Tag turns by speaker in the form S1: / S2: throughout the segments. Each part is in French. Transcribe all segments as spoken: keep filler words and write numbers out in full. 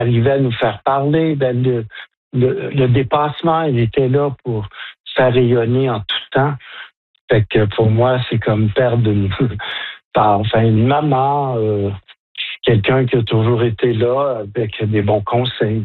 S1: arrivait à nous faire parler, ben le, le, le dépassement, il était là pour faire rayonner en tout temps. Fait que pour moi, c'est comme perdre une, enfin, une maman, euh, quelqu'un qui a toujours été là avec des bons conseils.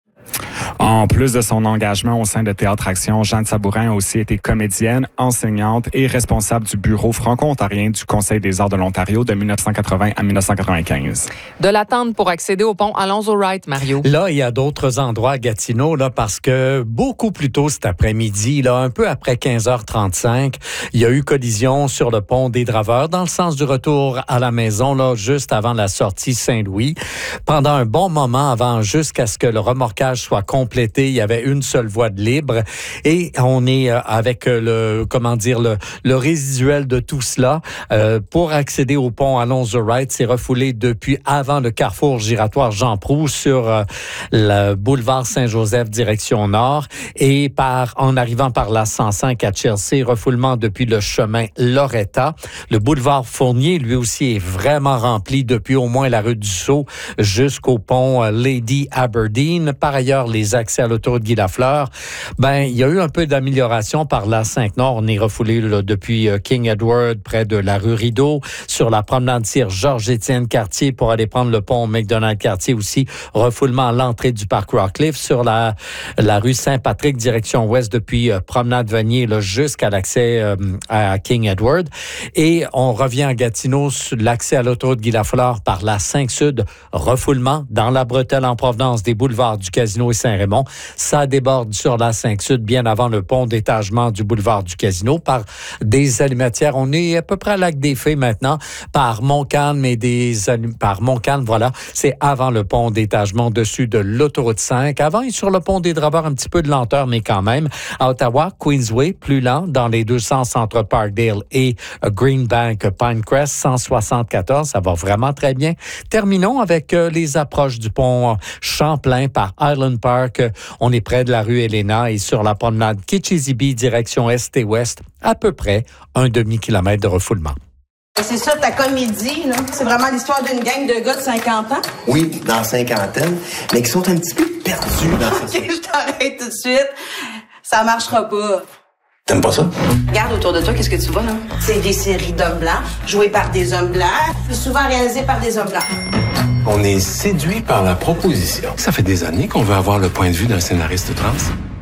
S2: En plus de son engagement au sein de Théâtre Action, Jeanne Sabourin a aussi été comédienne, enseignante et responsable du bureau franco-ontarien du Conseil des arts de l'Ontario de dix-neuf cent quatre-vingts à dix-neuf cent quatre-vingt-quinze.
S3: De l'attente pour accéder au pont Alonzo-Wright, Mario.
S4: Là, il y a d'autres endroits à Gatineau, là, parce que beaucoup plus tôt cet après-midi, là, un peu après quinze heures trente-cinq, il y a eu collision sur le pont des Draveurs dans le sens du retour à la maison, là, juste avant la sortie Saint-Louis. Pendant un bon moment avant, jusqu'à ce que le remorquage soit complété, il y avait une seule voie de libre et on est avec le, comment dire, le, le résiduel de tout cela. Euh, pour accéder au pont Alonzo-Wright, c'est refoulé depuis avant le carrefour giratoire Jean Proulx sur euh, le boulevard Saint-Joseph direction nord et par, en arrivant par la cent cinq à Chelsea, refoulement depuis le chemin Loretta. Le boulevard Fournier, lui aussi, est vraiment rempli depuis au moins la rue du Sceau jusqu'au pont Lady Aberdeen. Par ailleurs, les accès à l'autoroute Guy Lafleur, ben, il y a eu un peu d'amélioration par la cinq Nord. On est refoulé là, depuis King Edward, près de la rue Rideau, sur la promenade Cire Georges-Étienne Cartier pour aller prendre le pont McDonald Cartier aussi. Refoulement à l'entrée du parc Rockcliffe sur la, la rue Saint-Patrick, direction ouest depuis euh, promenade Vanier là, jusqu'à l'accès euh, à King Edward. Et on revient à Gatineau sur l'accès à l'autoroute Guy Lafleur par la cinq Sud. Refoulement dans la bretelle en provenance des boulevards du Casino et Saint-Raymond. Ça déborde sur la cinq Sud bien avant le pont d'étagement du boulevard du Casino par des alimentières. On est à peu près à Lac des Fées maintenant par Montcalm et des par Montcalm, voilà. C'est avant le pont d'étagement dessus de l'autoroute cinq. Avant et sur le pont des Draveurs, un petit peu de lenteur, mais quand même. À Ottawa, Queensway, plus lent dans les deux sens entre Parkdale et Greenbank, Pinecrest, cent soixante-quatorze. Ça va vraiment très bien. Terminons avec euh, les approches du pont Champlain par Island Park. On est près de la rue Helena et sur la promenade Kitchissippi, direction est et ouest, à peu près un demi-kilomètre de refoulement.
S5: C'est ça ta comédie, là? C'est vraiment l'histoire d'une gang de gars de cinquante ans?
S6: Oui, dans la cinquantaine, mais qui sont un petit peu perdus dans ça.
S5: OK, je t'arrête tout de suite. Ça marchera pas.
S6: T'aimes pas ça?
S5: Regarde autour de toi, qu'est-ce que tu vois, là? C'est des séries d'hommes blancs, jouées par des hommes blancs, puis souvent réalisées par des hommes blancs.
S7: On est séduit par la proposition. Ça fait des années qu'on veut avoir le point de vue d'un scénariste trans.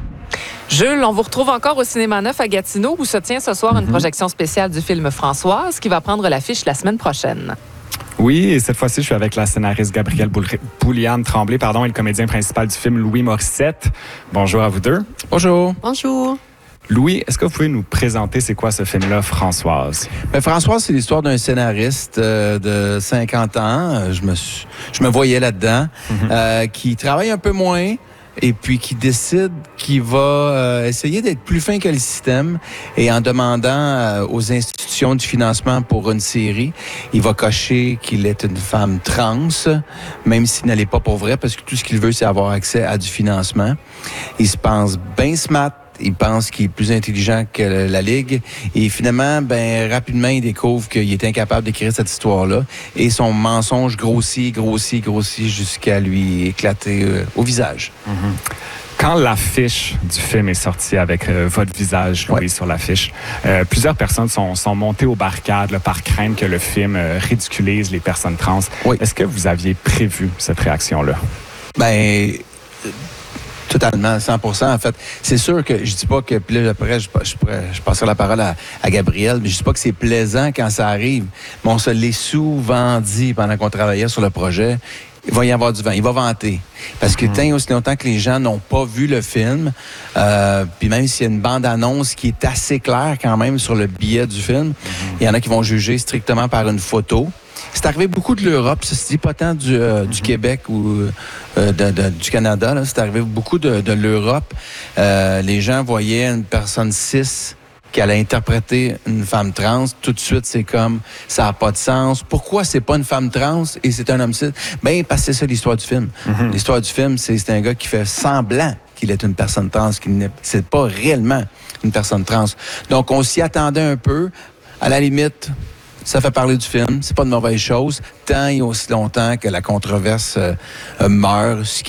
S3: Jules, on vous retrouve encore au Cinéma Neuf à Gatineau où se tient ce soir mm-hmm. une projection spéciale du film Françoise qui va prendre l'affiche la semaine prochaine.
S2: Oui, et cette fois-ci, je suis avec la scénariste Gabrielle Bouliane Tremblay pardon, et le comédien principal du film, Louis Morissette. Bonjour à vous deux.
S8: Bonjour.
S9: Bonjour.
S2: Louis, est-ce que vous pouvez nous présenter c'est quoi ce film-là, Françoise?
S8: Ben, Françoise, c'est l'histoire d'un scénariste euh, de cinquante ans. Je me, suis, je me voyais là-dedans, mm-hmm. euh, qui travaille un peu moins et puis qui décide qu'il va euh, essayer d'être plus fin que le système et en demandant euh, aux institutions du financement pour une série, il va cocher qu'il est une femme trans, même s'il n'allait pas pour vrai, parce que tout ce qu'il veut, c'est avoir accès à du financement. Il se pense bien smart. Il pense qu'il est plus intelligent que la Ligue. Et finalement, ben rapidement, il découvre qu'il est incapable d'écrire cette histoire-là. Et son mensonge grossit, grossit, grossit jusqu'à lui éclater euh, au visage.
S2: Mm-hmm. Quand l'affiche du film est sortie avec euh, votre visage, Louis, ouais. sur l'affiche, euh, plusieurs personnes sont, sont montées aux barricades là, par crainte que le film euh, ridiculise les personnes trans. Oui. Est-ce que vous aviez prévu cette réaction-là?
S8: Ben... Totalement, cent pour cent. En fait, c'est sûr que je dis pas que, puis là, après, je, je, je passerai la parole à, à Gabrielle, mais je dis pas que c'est plaisant quand ça arrive, mais on se l'est souvent dit pendant qu'on travaillait sur le projet. Il va y avoir du vent, il va vanter. Parce que mmh. tant aussi longtemps que les gens n'ont pas vu le film, euh, puis même s'il y a une bande-annonce qui est assez claire quand même sur le billet du film, mmh. il y en a qui vont juger strictement par une photo. C'est arrivé beaucoup de l'Europe, ça se dit pas tant du, euh, du Québec ou euh, de, de, du Canada. Là. C'est arrivé beaucoup de, de l'Europe. Euh, les gens voyaient une personne cis qui allait interpréter une femme trans. Tout de suite, c'est comme, ça n'a pas de sens. Pourquoi c'est pas une femme trans et c'est un homme cis? Ben, parce que c'est ça l'histoire du film. Mm-hmm. L'histoire du film, c'est, c'est un gars qui fait semblant qu'il est une personne trans, qu'il n'est c'est pas réellement une personne trans. Donc, on s'y attendait un peu. À la limite, ça fait parler du film. C'est pas de mauvaise chose, tant et aussi longtemps que la controverse euh, meurt, ce qui